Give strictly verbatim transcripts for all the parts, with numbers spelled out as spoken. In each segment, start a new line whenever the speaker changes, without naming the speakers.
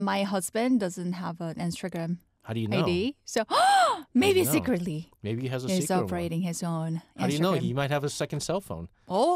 My husband doesn't have an Instagram
How do you know?
I D. So maybe
know?
secretly
Maybe he has a
he's
secret
operating
one.
his own Instagram.
How do you know? He might have a second cell phone.
Oh.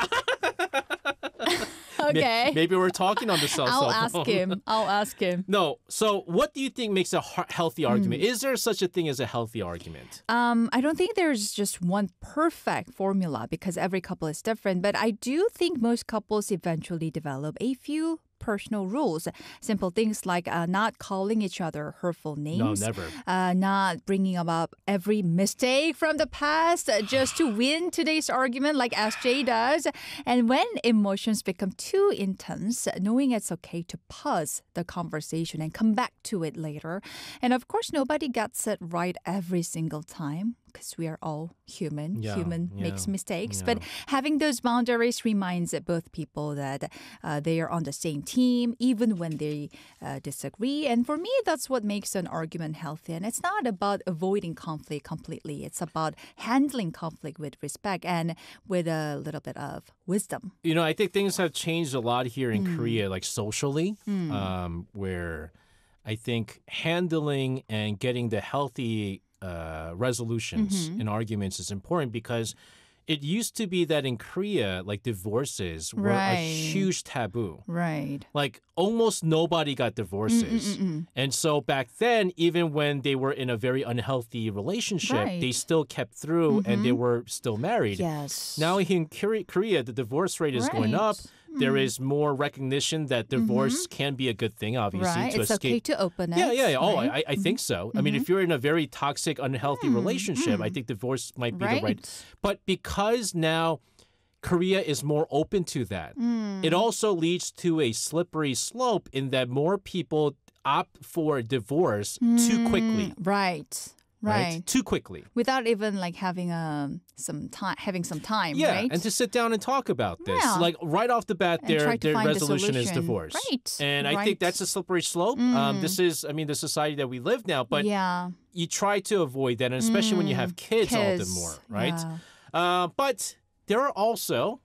Okay.
Maybe we're talking on the cell,
I'll
cell
ask
phone.
him. I'll ask him.
No. So what do you think makes a he- healthy argument?
Hmm.
Is there such a thing as a healthy argument?
Um, I don't think there's just one perfect formula because every couple is different. But I do think most couples eventually develop a few personal rules. Simple things like uh, not calling each other hurtful names.
No, never.
Uh, not bringing up every mistake from the past uh, just to win today's argument like S J does. And when emotions become too intense, knowing it's okay to pause the conversation and come back to it later. And of course, nobody gets it right every single time, because we are all human.
Yeah,
Human
yeah,
makes mistakes.
yeah.
But having those boundaries reminds both people that uh, they are on the same team, even when they uh, disagree. And for me, that's what makes an argument healthy. And it's not about avoiding conflict completely. It's about handling conflict with respect and with a little bit of wisdom.
You know, I think things have changed a lot here in
Mm.
Korea, like socially, um, where I think handling and getting the healthy uh, resolutions
Mm-hmm.
in arguments is important because it used to be that in Korea, like divorces were a
Right.
huge taboo.
Right.
Like almost nobody got divorces.
Mm-mm-mm.
And so back then, even when they were in a very unhealthy relationship,
Right.
they still kept through and they were still married.
Yes.
Now in Kore- Korea, the divorce rate is going
Right.
up. There is more recognition that divorce can be a good thing, obviously,
Right.
to
It's okay
escape.
to open it.
Yeah, yeah, yeah. Oh,
right?
I, I think so. I mean, if you're in a very toxic, unhealthy relationship, I think divorce might be the right.
Right.
But because now Korea is more open to that, it also leads to a slippery slope in that more people opt for divorce too quickly.
Right. Right.
Too quickly.
Without even like having um some time, having some time,
Yeah,
right?
and to sit down and talk about this.
Yeah.
Like right off the bat,
And
their,
try to
their
find a
resolution is
solution.
divorce.
Right,
And I
right.
think that's a slippery slope. Um, this is, I mean, the society that we live now, but
yeah.
you try to avoid that, and especially when you have kids, all the
Kids,
more, right?
yeah.
Uh, but there are also,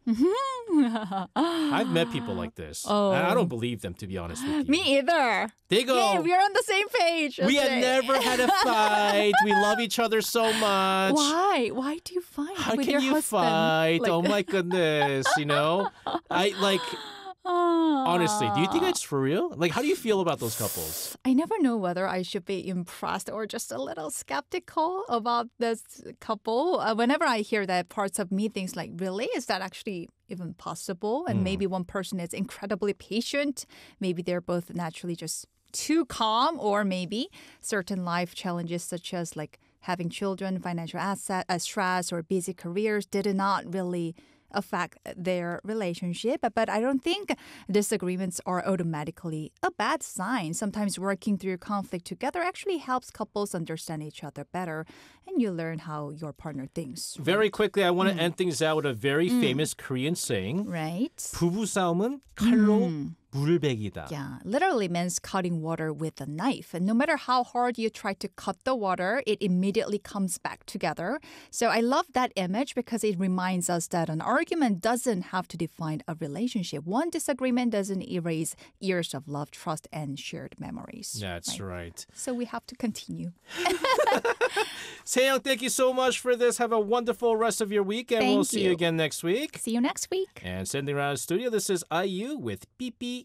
I've met people like this.
Oh.
And I don't believe them, to be honest with you.
Me either.
They go,
Hey, we're on the same page.
we
Okay.
have never had a fight. We love each other so much.
Why? Why do you fight
How
with
can
your
you
husband?
fight?
Like-
Oh my goodness, you know? I like honestly, do you think that's for real? Like how do you feel about those couples?
I never know whether I should be impressed or just a little skeptical about this couple. Uh, whenever I hear that, parts of me thinks like, really? Is that actually even possible? And maybe one person is incredibly patient. Maybe they're both naturally just too calm, or maybe certain life challenges such as like having children, financial asset, uh, stress, or busy careers did not really affect their relationship. But I don't think disagreements are automatically a bad sign. Sometimes working through conflict together actually helps couples understand each other better, and you learn how your partner thinks.
Very quickly, I want to end things out with a very famous Korean saying.
Right?
부부 싸움은 칼로 물베기다.
Yeah, literally means cutting water with a knife. And no matter how hard you try to cut the water, it immediately comes back together. So I love that image because it reminds us that an argument doesn't have to define a relationship. One disagreement doesn't erase years of love, trust, and shared memories.
That's right.
So we have to continue.
Taeyang, thank you so much for this. Have a wonderful rest of your week, and we'll
Thank
see you
you.
again next week.
See you next week.
And sending around the studio, this is I U with Beep Beep.